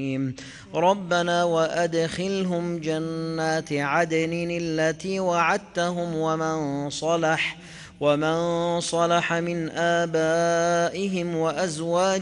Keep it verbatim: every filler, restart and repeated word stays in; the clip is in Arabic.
ربنا وأدخلهم جنات عدن التي وعدتهم ومن صلح ومن صلح من آبائهم وأزواجهم